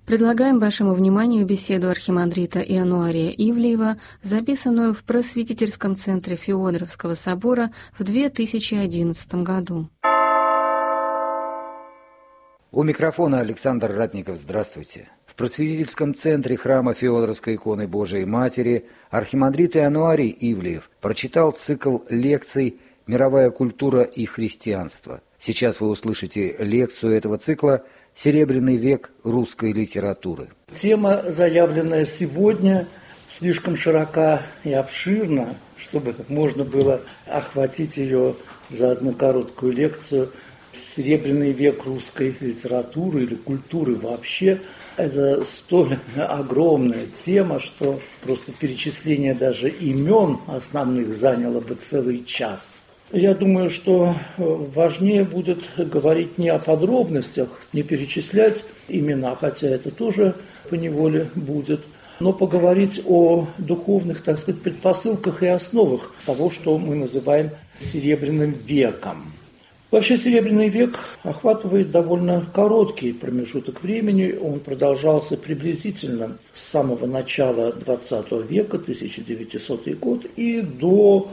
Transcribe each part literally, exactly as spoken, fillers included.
Предлагаем вашему вниманию беседу архимандрита Иануария Ивлеева, записанную в Просветительском центре Феодоровского собора в две тысячи одиннадцатом году. У микрофона Александр Ратников. Здравствуйте. В Просветительском центре храма Феодоровской иконы Божией Матери архимандрит Иануарий Ивлеев прочитал цикл лекций «Мировая культура и христианство». Сейчас вы услышите лекцию этого цикла «Серебряный век русской литературы». Тема, заявленная сегодня, слишком широка и обширна, чтобы можно было охватить ее за одну короткую лекцию. Серебряный век русской литературы или культуры вообще – это столь огромная тема, что просто перечисление даже имен основных заняло бы целый час. Я думаю, что важнее будет говорить не о подробностях, не перечислять имена, хотя это тоже поневоле будет, но поговорить о духовных, так сказать, предпосылках и основах того, что мы называем Серебряным веком. Вообще Серебряный век охватывает довольно короткий промежуток времени. Он продолжался приблизительно с самого начала двадцатого века, тысяча девятисотый год, и до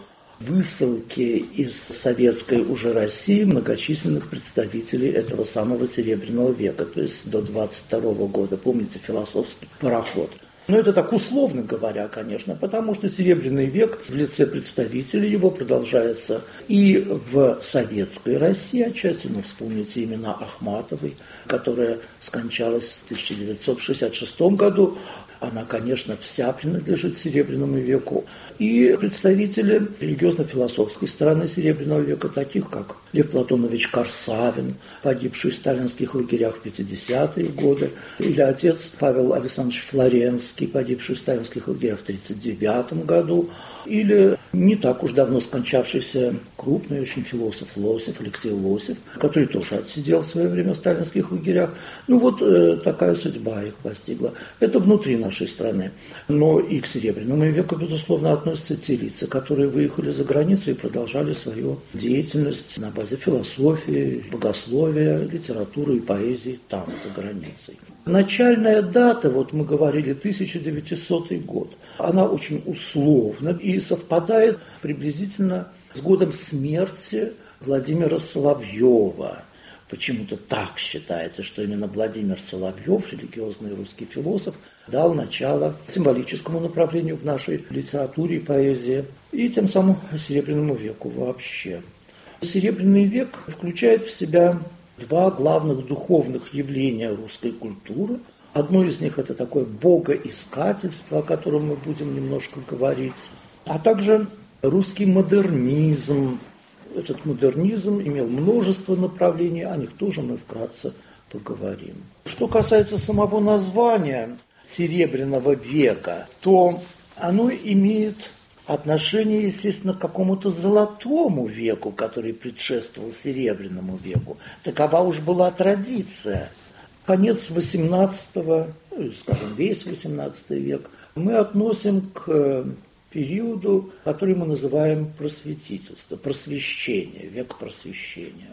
высылки из советской уже России многочисленных представителей этого самого Серебряного века, то есть до двадцать второго года. Помните философский пароход? Но это так условно говоря, конечно, потому что Серебряный век в лице представителей его продолжается и в советской России, отчасти, ну, вспомните имена Ахматовой, которая скончалась в тысяча девятьсот шестьдесят шестом году. Она, конечно, вся принадлежит Серебряному веку. И представители религиозно-философской стороны Серебряного века, таких как Лев Платонович Корсавин, погибший в сталинских лагерях в пятидесятые годы, или отец Павел Александрович Флоренский, погибший в сталинских лагерях в тридцать девятом году, или не так уж давно скончавшийся крупный очень философ Лосев, Алексей Лосев, который тоже отсидел в свое время в сталинских лагерях. Ну вот э, такая судьба их постигла. Это внутри нашей страны. Но и к Серебряному веку, безусловно, относятся те лица, которые выехали за границу и продолжали свою деятельность на базе философии, богословия, литературы и поэзии там, за границей. Начальная дата, вот мы говорили, тысяча девятисотый год, она очень условна и совпадает приблизительно с годом смерти Владимира Соловьева. Почему-то так считается, что именно Владимир Соловьев, религиозный русский философ, дал начало символическому направлению в нашей литературе и поэзии, и тем самым Серебряному веку вообще. Серебряный век включает в себя два главных духовных явления русской культуры. Одно из них – это такое богоискательство, о котором мы будем немножко говорить, а также русский модернизм. Этот модернизм имел множество направлений, о них тоже мы вкратце поговорим. Что касается самого названия Серебряного века, то оно имеет отношение, естественно, к какому-то золотому веку, который предшествовал Серебряному веку. Такова уж была традиция. Конец восемнадцатого, ну, скажем, весь восемнадцатый век мы относим к периоду, который мы называем просветительство, просвещение, век просвещения.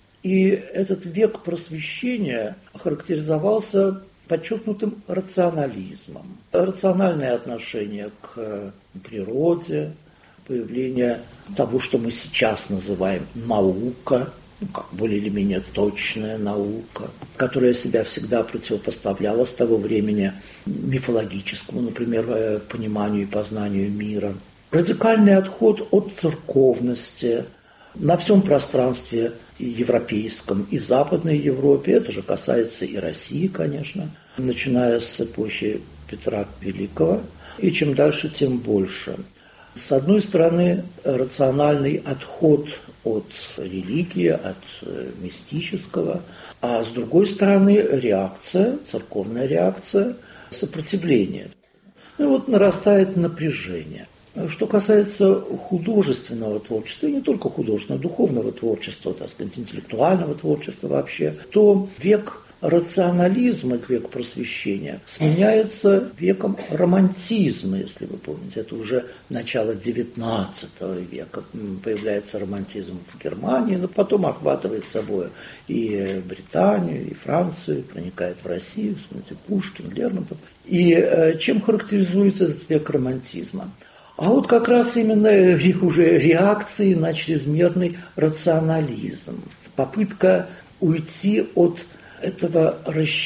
И этот век просвещения характеризовался подчеркнутым рационализмом. Рациональное отношение к природе, появление того, что мы сейчас называем наука, ну, как более или менее точная наука, которая себя всегда противопоставляла с того времени мифологическому, например, пониманию и познанию мира. Радикальный отход от церковности на всем пространстве и европейском, и в Западной Европе, это же касается и России, конечно, начиная с эпохи Петра Великого, и чем дальше, тем больше. С одной стороны, рациональный отход от религии, от мистического, а с другой стороны, реакция, церковная реакция, сопротивление. Ну и вот нарастает напряжение. Что касается художественного творчества, и не только художественного, духовного творчества, так сказать, интеллектуального творчества вообще, то век рационализма, век просвещения, сменяется веком романтизма, если вы помните. Это уже начало девятнадцатого века. Появляется романтизм в Германии, но потом охватывает собой и Британию, и Францию, проникает в Россию, смотрите, Пушкин, Лермонтов. И чем характеризуется этот век романтизма? А вот как раз именно уже реакции на чрезмерный рационализм. Попытка уйти от этого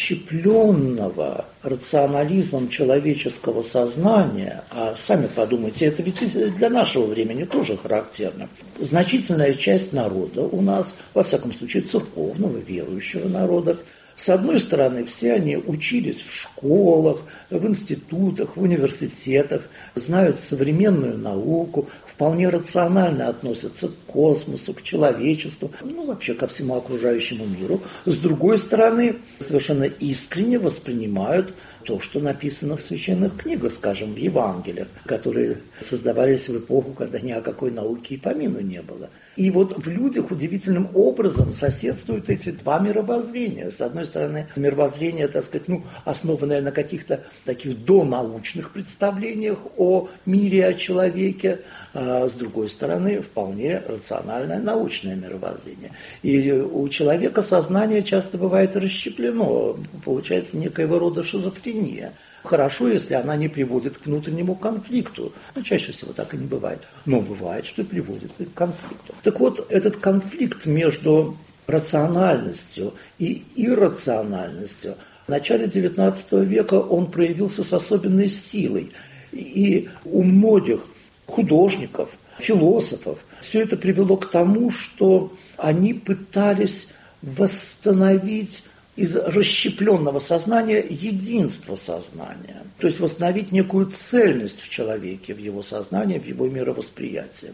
расщепленного рационализмом человеческого сознания, а сами подумайте, это ведь для нашего времени тоже характерно. Значительная часть народа у нас, во всяком случае церковного, верующего народа, с одной стороны, все они учились в школах, в институтах, в университетах, знают современную науку, вполне рационально относятся к космосу, к человечеству, ну, вообще ко всему окружающему миру. С другой стороны, совершенно искренне воспринимают то, что написано в священных книгах, скажем, в Евангелиях, которые создавались в эпоху, когда ни о какой науке и помину не было. И вот в людях удивительным образом соседствуют эти два мировоззрения. С одной стороны, мировоззрение, так сказать, ну, основанное на каких-то таких донаучных представлениях о мире, о человеке, а с другой стороны, вполне рациональное научное мировоззрение. И у человека сознание часто бывает расщеплено, получается некоего рода шизофрения. Хорошо, если она не приводит к внутреннему конфликту. Но чаще всего так и не бывает. Но бывает, что приводит к конфликту. Так вот, этот конфликт между рациональностью и иррациональностью в начале девятнадцатого века он проявился с особенной силой. И у многих художников, философов все это привело к тому, что они пытались восстановить из расщепленного сознания единство сознания. То есть восстановить некую цельность в человеке, в его сознании, в его мировосприятии.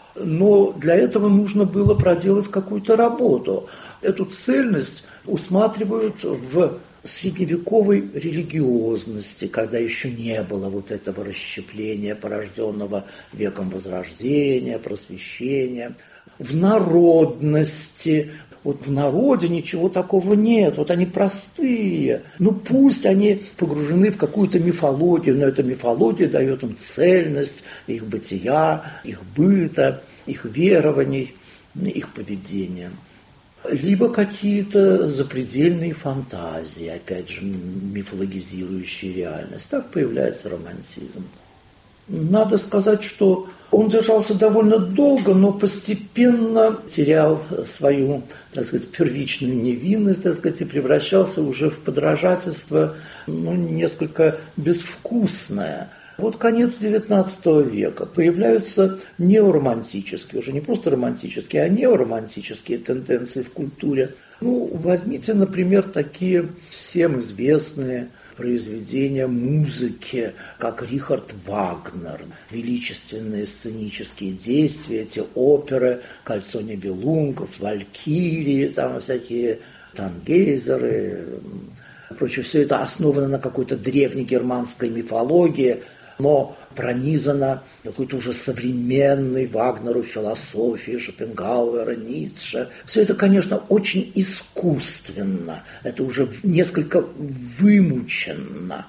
Но для этого нужно было проделать какую-то работу. Эту цельность усматривают в средневековой религиозности, когда еще не было вот этого расщепления, порожденного веком Возрождения, Просвещения, в народности. Вот в народе ничего такого нет, вот они простые. Ну пусть они погружены в какую-то мифологию, но эта мифология дает им цельность их бытия, их быта, их верований, их поведения. Либо какие-то запредельные фантазии, опять же, мифологизирующие реальность. Так появляется романтизм. Надо сказать, что он держался довольно долго, но постепенно терял свою, так сказать, первичную невинность, так сказать, и превращался уже в подражательство, ну, несколько безвкусное. Вот конец девятнадцатого века. Появляются неоромантические, уже не просто романтические, а неоромантические тенденции в культуре. Ну, возьмите, например, такие всем известные произведения музыки, как Рихард Вагнер, величественные сценические действия, эти оперы «Кольцо Нибелунгов», «Валькирии», там всякие «Тангейзеры», прочее, все это основано на какой-то древнегерманской мифологии, но пронизано какой-то уже современной Вагнеру философией Шопенгауэра, Ницше. Все это, конечно, очень искусственно, это уже несколько вымученно,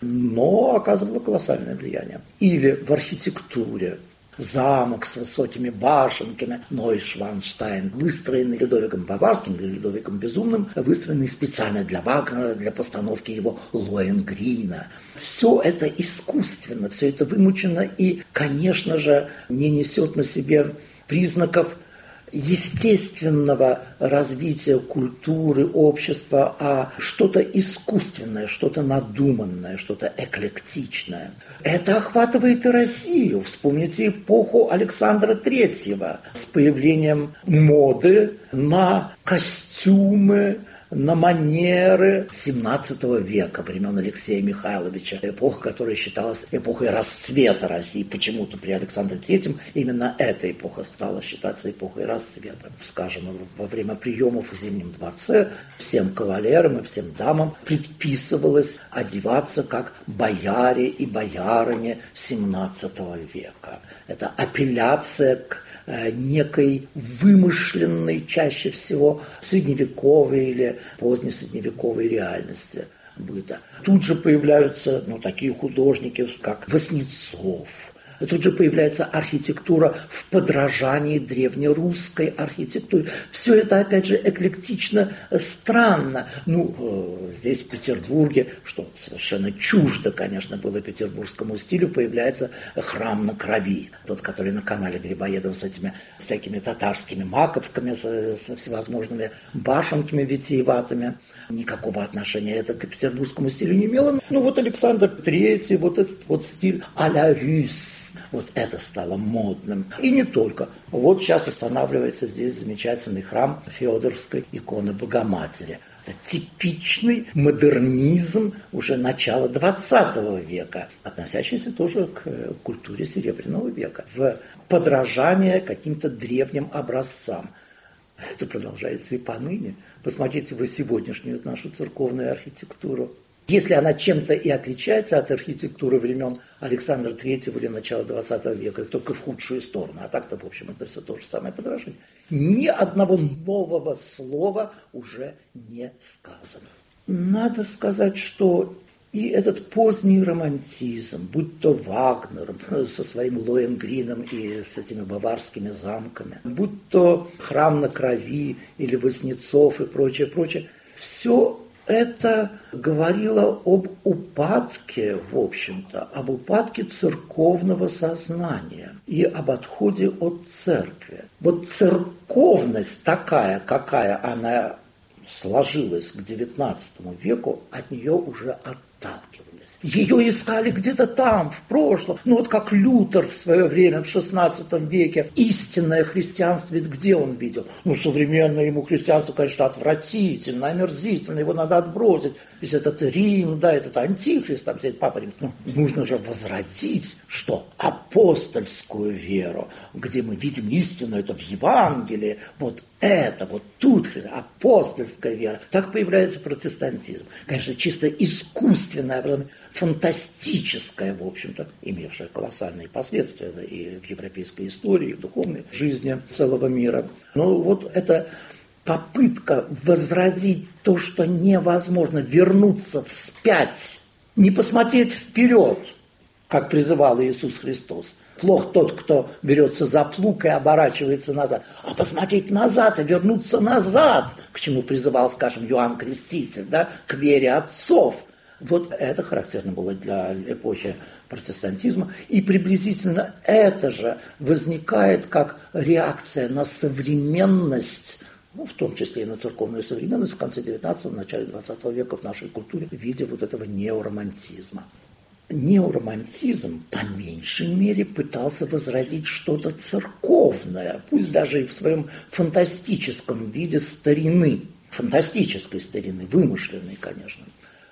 но оказывало колоссальное влияние. Или в архитектуре. Замок с высокими башенками, Нойшванштайн, выстроенный Людовиком Баварским или Людовиком Безумным, выстроенный специально для Вагнера, для постановки его Лоенгрина. Все это искусственно, все это вымучено и, конечно же, не несет на себе признаков естественного развития культуры, общества, а что-то искусственное, что-то надуманное, что-то эклектичное. Это охватывает и Россию. Вспомните эпоху Александра Третьего с появлением моды на костюмы, на манеры семнадцатого века, времен Алексея Михайловича, эпоха, которая считалась эпохой расцвета России. Почему-то при Александре Третьем именно эта эпоха стала считаться эпохой расцвета. Скажем, во время приемов в Зимнем дворце всем кавалерам и всем дамам предписывалось одеваться как бояре и боярыни семнадцатого века. Это апелляция к некой вымышленной, чаще всего средневековой или позднесредневековой реальности быта. Тут же появляются ну, такие художники, как Васнецов. Тут же появляется архитектура в подражании древнерусской архитектуре. Все это, опять же, эклектично странно. Ну, здесь, в Петербурге, что совершенно чуждо, конечно, было петербургскому стилю, появляется храм на Крови. Тот, который на канале Грибоедова с этими всякими татарскими маковками, со, со всевозможными башенками витиеватыми. Никакого отношения это к петербургскому стилю не имело. Ну вот Александр Третий, вот этот вот стиль а-ля Рюс, вот это стало модным. И не только. Вот сейчас восстанавливается здесь замечательный храм Феодоровской иконы Богоматери. Это типичный модернизм уже начала двадцатого века, относящийся тоже к культуре Серебряного века, в подражание каким-то древним образцам. Это продолжается и поныне. Посмотрите вы сегодняшнюю нашу церковную архитектуру. Если она чем-то и отличается от архитектуры времен Александра Третьего или начала двадцатого века, только в худшую сторону. А так-то, в общем, это все то же самое подражание. Ни одного нового слова уже не сказано. Надо сказать, что и этот поздний романтизм, будь то Вагнер со своим Лоенгрином и с этими баварскими замками, будь то храм на Крови или Васнецов и прочее, прочее, все это говорило об упадке, в общем-то, об упадке церковного сознания и об отходе от церкви. Вот церковность такая, какая она сложилась к девятнадцатому веку, от нее уже отталкивались. Ее искали где-то там, в прошлом. Ну вот как Лютер в свое время, в шестнадцатом веке, истинное христианство, ведь где он видел? Ну, современное ему христианство, конечно, отвратительно, омерзительно, его надо отбросить. Ведь этот Рим, да, этот антихрист, там сидит Папа Римский. Ну, нужно же возродить, что? Апостольскую веру, где мы видим истину, это в Евангелии, вот это, вот тут апостольская вера. Так появляется протестантизм. Конечно, чисто искусственная, фантастическая, в общем-то, имевшая колоссальные последствия да, и в европейской истории, и в духовной жизни целого мира. Но вот это попытка возродить то, что невозможно, вернуться вспять, не посмотреть вперед, как призывал Иисус Христос. Плох тот, кто берется за плуг и оборачивается назад. А посмотреть назад и вернуться назад, к чему призывал, скажем, Иоанн Креститель, да, к вере отцов. Вот это характерно было для эпохи протестантизма. И приблизительно это же возникает как реакция на современность, ну, в том числе и на церковную современность в конце девятнадцатого, начале двадцатого века в нашей культуре в виде вот этого неоромантизма. Неоромантизм, по меньшей мере, пытался возродить что-то церковное, пусть даже и в своем фантастическом виде старины, фантастической старины, вымышленной, конечно.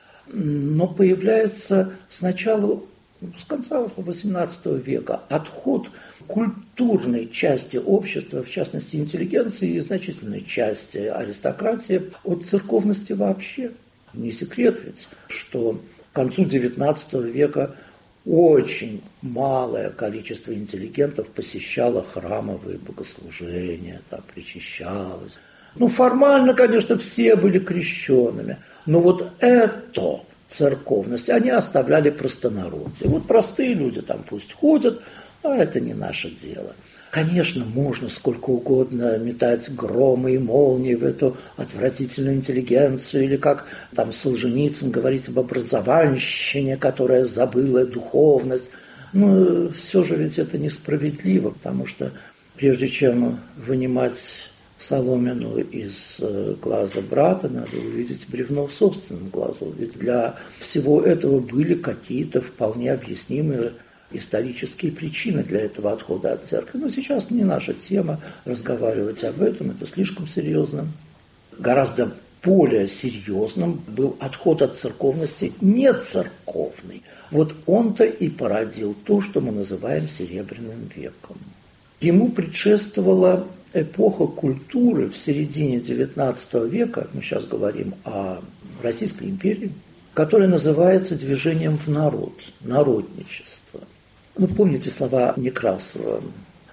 Но появляется сначала, с конца восемнадцатого века, отход культурной части общества, в частности интеллигенции и значительной части аристократии, от церковности вообще. Не секрет ведь, что к концу девятнадцатого века очень малое количество интеллигентов посещало храмовые богослужения, там причащалось. Ну, формально, конечно, все были крещенными, но вот эту церковность они оставляли простонародье. И вот простые люди там пусть ходят, а это не наше дело. Конечно, можно сколько угодно метать громы и молнии в эту отвратительную интеллигенцию, или как там Солженицын говорит об образованщине, которая забыла духовность. Но все же ведь это несправедливо, потому что прежде чем вынимать соломину из глаза брата, надо увидеть бревно в собственном глазу. Ведь для всего этого были какие-то вполне объяснимые исторические причины для этого отхода от церкви. Но сейчас не наша тема разговаривать об этом, это слишком серьезно. Гораздо более серьезным был отход от церковности не церковный. Вот он-то и породил то, что мы называем Серебряным веком. Ему предшествовала эпоха культуры в середине девятнадцатого века, мы сейчас говорим о Российской империи, которая называется движением в народ, народничество. Ну, помните слова Некрасова?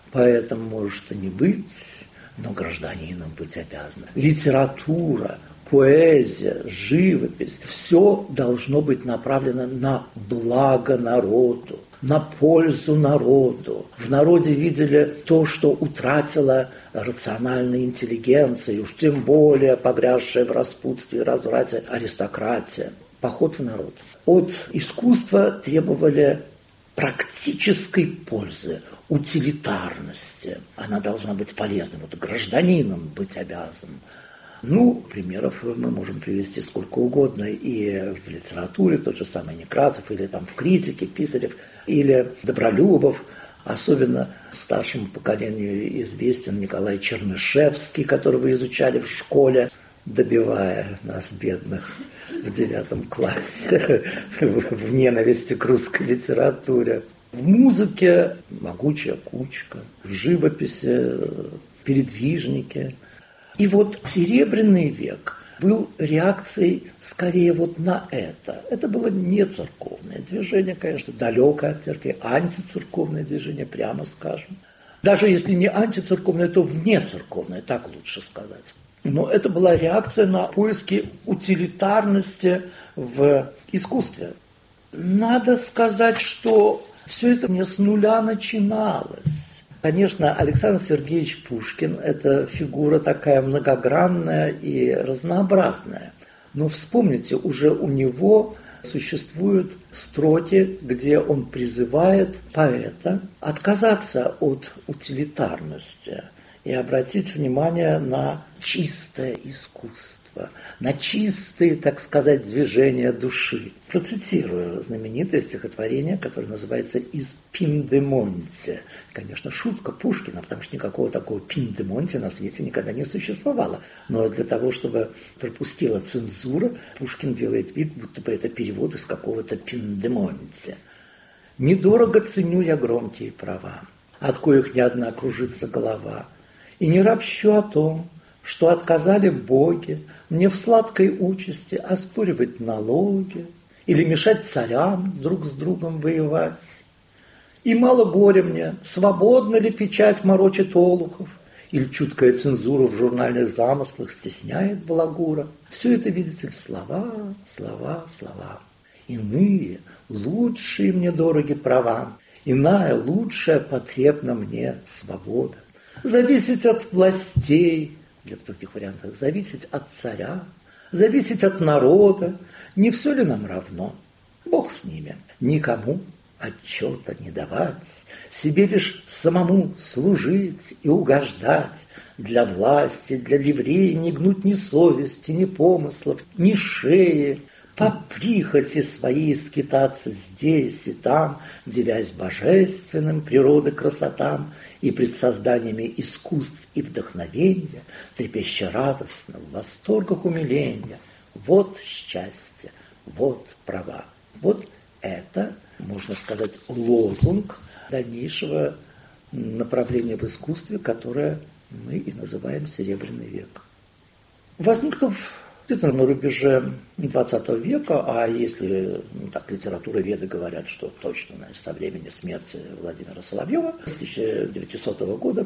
Поэтом может и не быть, но гражданином быть обязан. Литература, поэзия, живопись – все должно быть направлено на благо народу, на пользу народу. В народе видели то, что утратила рациональная интеллигенция, и уж тем более погрязшая в распутстве и разврате аристократия. Поход в народ. От искусства требовали практической пользы, утилитарности. Она должна быть полезной. Вот гражданином быть обязан. Ну, примеров мы можем привести сколько угодно и в литературе, тот же самый Некрасов, или там в критике Писарев, или Добролюбов. Особенно старшему поколению известен Николай Чернышевский, которого изучали в школе, добивая нас, бедных, в девятом классе, в ненависти к русской литературе. В музыке «Могучая кучка», в живописи «Передвижники». И вот Серебряный век был реакцией скорее вот на это. Это было не церковное движение, конечно, далекое от церкви, антицерковное движение, прямо скажем. Даже если не антицерковное, то внецерковное, так лучше сказать. Но это была реакция на поиски утилитарности в искусстве. Надо сказать, что все это не с нуля начиналось. Конечно, Александр Сергеевич Пушкин – это фигура такая многогранная и разнообразная. Но вспомните, уже у него существуют строки, где он призывает поэта отказаться от утилитарности и обратить внимание на чистое искусство, на чистые, так сказать, движения души. Процитирую знаменитое стихотворение, которое называется «Из Пиндемонте». Конечно, шутка Пушкина, потому что никакого такого Пиндемонте на свете никогда не существовало. Но для того, чтобы пропустила цензура, Пушкин делает вид, будто бы это перевод из какого-то Пиндемонте. «Недорого ценю я громкие права, от коих ни одна кружится голова, и не ропщу о том, что отказали боги мне в сладкой участи оспоривать налоги или мешать царям друг с другом воевать. И мало горя мне, свободно ли печать морочит олухов, или чуткая цензура в журнальных замыслах стесняет балагура. Все это, видите ли, слова, слова, слова. Иные, лучшие мне дороги права, иная, лучшая потребна мне свобода. Зависеть от властей, или в других вариантах, зависеть от царя, зависеть от народа, не все ли нам равно? Бог с ними, никому отчета не давать, себе лишь самому служить и угождать, для власти, для ливреи не гнуть ни совести, ни помыслов, ни шеи, по прихоти своей скитаться здесь и там, девясь божественным природы красотам и пред созданиями искусств и вдохновения, трепеща радостно в восторгах умиления. Вот счастье, вот права. Вот это, можно сказать, лозунг дальнейшего направления в искусстве, которое мы и называем Серебряный век. Возникнув где-то на рубеже двадцатого века, а если ну, так литературоведы говорят, что точно значит, со времени смерти Владимира Соловьева с тысяча девятисотого года,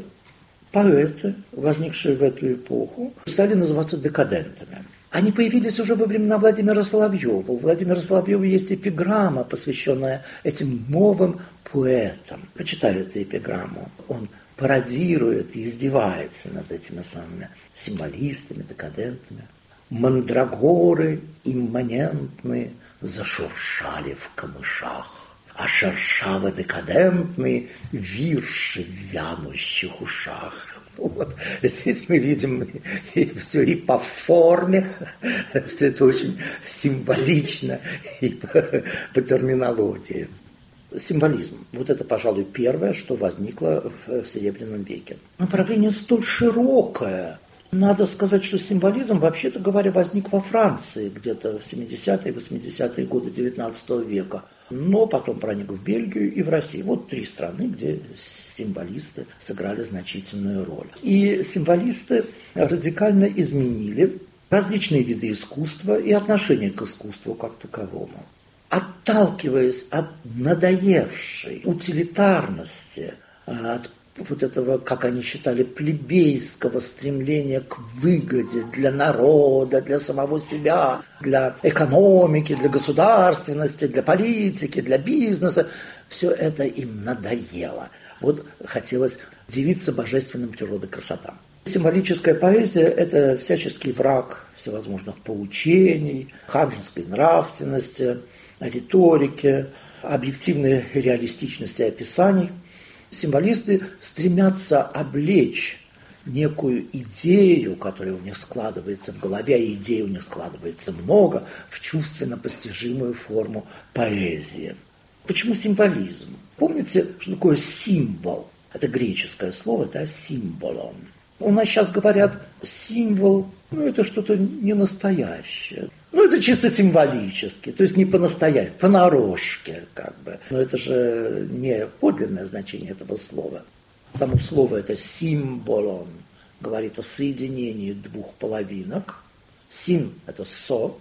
поэты, возникшие в эту эпоху, стали называться декадентами. Они появились уже во времена Владимира Соловьева. У Владимира Соловьева есть эпиграмма, посвященная этим новым поэтам. Почитаю эту эпиграмму. Он пародирует и издевается над этими самыми символистами, декадентами. Мандрагоры имманентные зашуршали в камышах, а шершаво-декадентные вирши в вянущих ушах. Вот. Здесь мы видим и все и по форме, все это очень символично, и по, по терминологии. Символизм. Вот это, пожалуй, первое, что возникло в, в Серебряном веке. Направление столь широкое. Надо сказать, что символизм, вообще-то говоря, возник во Франции где-то в семидесятые, восьмидесятые годы девятнадцатого века, но потом проник в Бельгию и в Россию. Вот три страны, где символисты сыграли значительную роль. И символисты радикально изменили различные виды искусства и отношение к искусству как таковому. Отталкиваясь от надоевшей утилитарности, от вот этого, как они считали, плебейского стремления к выгоде для народа, для самого себя, для экономики, для государственности, для политики, для бизнеса. Все это им надоело. Вот хотелось дивиться божественным природы красотам. Символическая поэзия – это всяческий враг всевозможных поучений, ханжеской нравственности, риторики, объективной реалистичности описаний. Символисты стремятся облечь некую идею, которая у них складывается в голове, а идей у них складывается много, в чувственно постижимую форму поэзии. Почему символизм? Помните, что такое символ? Это греческое слово, да, символон. У нас сейчас говорят символ, ну это что-то не настоящее. Ну это чисто символически, то есть не по-настоящему, понарошке как бы. Но это же не подлинное значение этого слова. Само слово это символон, говорит о соединении двух половинок. Сим – это со,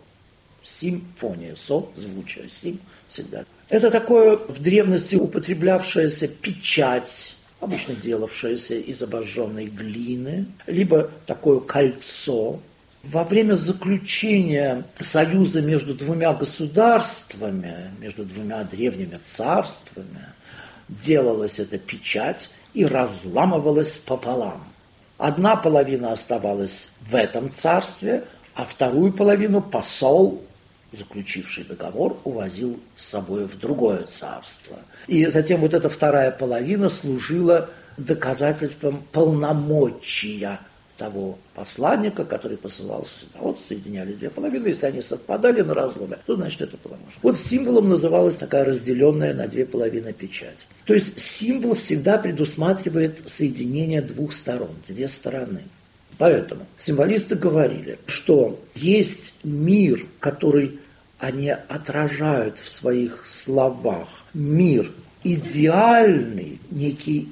симфония, со, звучие, сим всегда. Это такое в древности употреблявшаяся печать, обычно делавшаяся из обожженной глины, либо такое кольцо. Во время заключения союза между двумя государствами, между двумя древними царствами, делалась эта печать и разламывалась пополам. Одна половина оставалась в этом царстве, а вторую половину посол, заключивший договор, увозил с собой в другое царство. И затем вот эта вторая половина служила доказательством полномочия того посланника, который посылался сюда. Вот соединяли две половины, если они совпадали на разломе, то значит это полномочия. Вот символом называлась такая разделенная на две половины печать. То есть символ всегда предусматривает соединение двух сторон, две стороны. Поэтому символисты говорили, что есть мир, который они отражают в своих словах, мир идеальный, некие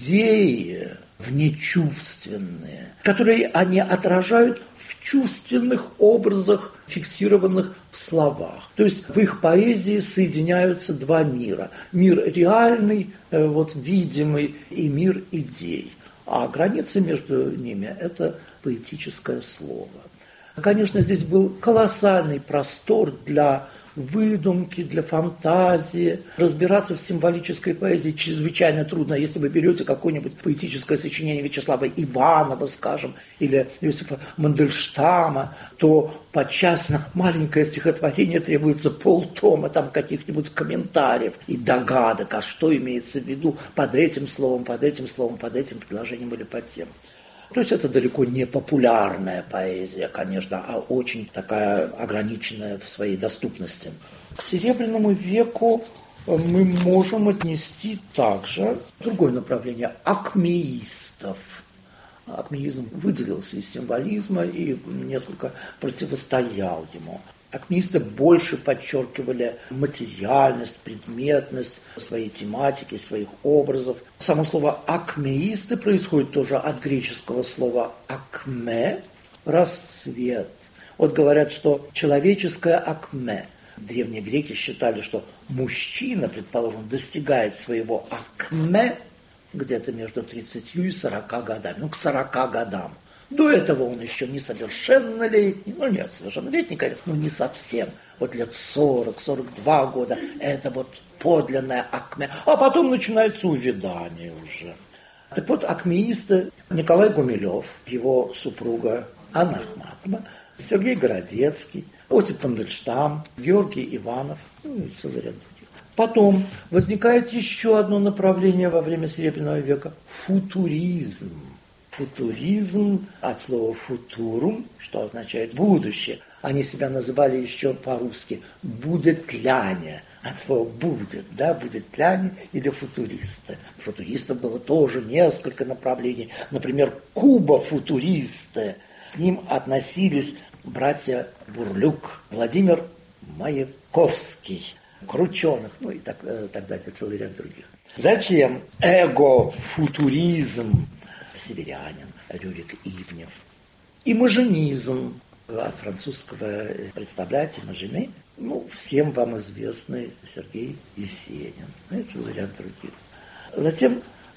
идеи внечувственные, которые они отражают в чувственных образах, фиксированных в словах. То есть в их поэзии соединяются два мира. Мир реальный, вот, видимый, и мир идей. А граница между ними – это поэтическое слово. Конечно, здесь был колоссальный простор для выдумки, для фантазии. Разбираться в символической поэзии чрезвычайно трудно. Если вы берете какое-нибудь поэтическое сочинение Вячеслава Иванова, скажем, или Иосифа Мандельштама, то подчас на маленькое стихотворение требуется полтома там каких-нибудь комментариев и догадок, а что имеется в виду под этим словом, под этим словом, под этим предложением или под тем. То есть это далеко не популярная поэзия, конечно, а очень такая ограниченная в своей доступности. К Серебряному веку мы можем отнести также другое направление – акмеистов. Акмеизм выделился из символизма и несколько противостоял ему. Акмеисты больше подчеркивали материальность, предметность своей тематики, своих образов. Само слово «акмеисты» происходит тоже от греческого слова «акме» – расцвет. Вот говорят, что человеческое акме. Древние греки считали, что мужчина, предположим, достигает своего акме где-то между тридцатью и сорока годами, ну, к сорока годам. До этого он еще несовершеннолетний, ну нет, совершеннолетний, конечно, но не совсем. Вот лет сорок-сорок два года, это вот подлинное акме. А потом начинается увядание уже. Так вот, акмеисты Николай Гумилев, его супруга Анна Ахматова, Сергей Городецкий, Осип Мандельштам, Георгий Иванов, ну и целый ряд других. Потом возникает еще одно направление во время Серебряного века – футуризм. Футуризм от слова «футурум», что означает «будущее». Они себя называли еще по-русски «будетляне», от слова «будет», да, «будетляне» или «футуристы». Футуристов было тоже несколько направлений. Например, кубофутуристы. К ним относились братья Бурлюк, Владимир Маяковский, Крученых, ну и так, так далее, целый ряд других. Зачем эгофутуризм? Северянин, Рюрик Ивнев. Имажинизм, от французского представлять имажины, ну, всем вам известный Сергей Есенин, ну и целый ряд других. Затем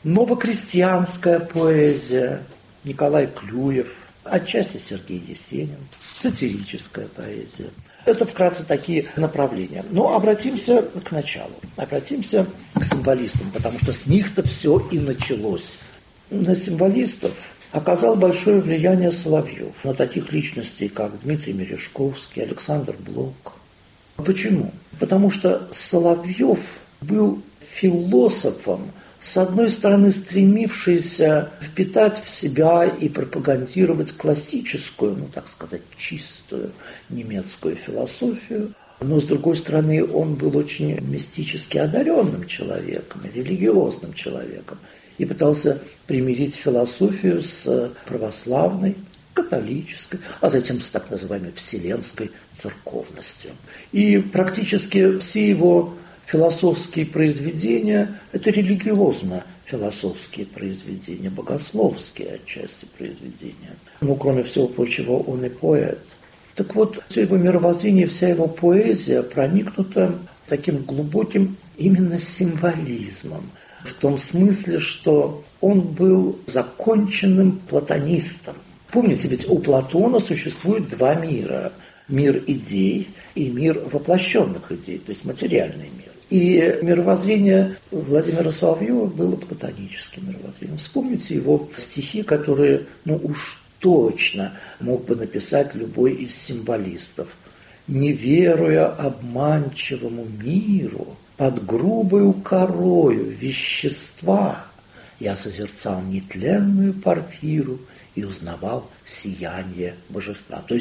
новокрестьянская поэзия, Николай Клюев, отчасти Сергей Есенин, сатирическая поэзия. Это вкратце такие направления. Но обратимся к началу, обратимся к символистам, потому что с них-то все и началось. На символистов оказал большое влияние Соловьев, на таких личностей, как Дмитрий Мережковский, Александр Блок. Почему? Потому что Соловьев был философом, с одной стороны, стремившийся впитать в себя и пропагандировать классическую, ну так сказать, чистую немецкую философию, но, с другой стороны, он был очень мистически одаренным человеком, религиозным человеком, и пытался примирить философию с православной, католической, а затем с так называемой вселенской церковностью. И практически все его философские произведения – это религиозно-философские произведения, богословские отчасти произведения. Ну, кроме всего прочего, он и поэт. Так вот, все его мировоззрение, вся его поэзия проникнута таким глубоким именно символизмом. В том смысле, что он был законченным платонистом. Помните, ведь у Платона существует два мира. Мир идей и мир воплощенных идей, то есть материальный мир. И мировоззрение Владимира Соловьева было платоническим мировоззрением. Вспомните его стихи, которые, ну уж точно мог бы написать любой из символистов. «Не веруя обманчивому миру, под грубою корою вещества, я созерцал нетленную Порфиру и узнавал сияние божества». То есть